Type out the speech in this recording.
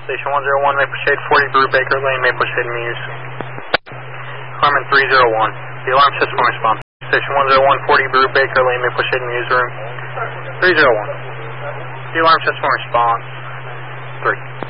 Station 101, Maple Shade 40, Brubaker Lane, Maple Shade Muse. Harmon 301. The alarm system response. Station 101, 40, Brubaker Lane, Maple Shade Muse Room. 301. The alarm system response. 3.